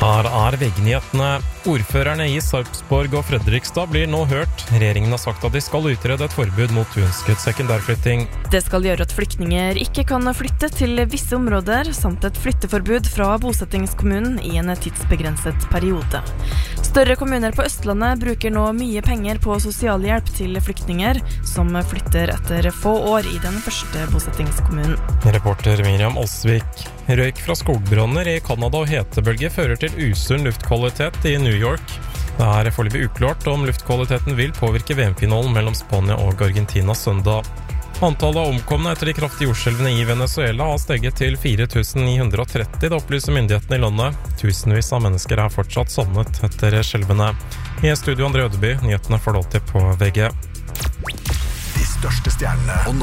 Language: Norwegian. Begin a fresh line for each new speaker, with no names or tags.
Her VG-nyhetene. Ordførerne I Sarpsborg og Fredrikstad blir nå hørt. Regjeringen har sagt at de skal utrede et forbud mot uønsket sekundærflytting.
Det skal gjøre at flyktninger ikke kan flytte til visse områder, samt et flytteforbud fra bosettingskommunen I en tidsbegrenset periode. Større kommuner på Østlandet bruker nå mye penger på sosialhjelp til flyktninger som flytter etter få år I den første bosettingskommunen.
Reporter Miriam Olsvik. Røyk fra skogbranner I Kanada og hetebølge fører til usunn luftkvalitet I New York. Det foreløpig uklart om luftkvaliteten vil påvirke VM-finalen mellom Spania og Argentina søndag. Antallet av omkomne etter de kraftige jordskjelvene I Venezuela har steget til 4930, det opplyser myndighetene I landet. Tusenvis av mennesker fortsatt savnet etter skjelvene. I studio André Ødeby, nyhetene får du alltid på VG.
De største stjernene og